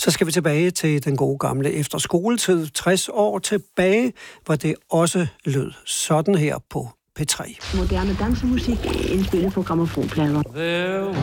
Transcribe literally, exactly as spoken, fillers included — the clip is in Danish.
Så skal vi tilbage til den gode gamle efterskoletid, tres år tilbage, hvor det også lød sådan her på P tre. Moderne dansemusik indspillet på grammofonplader.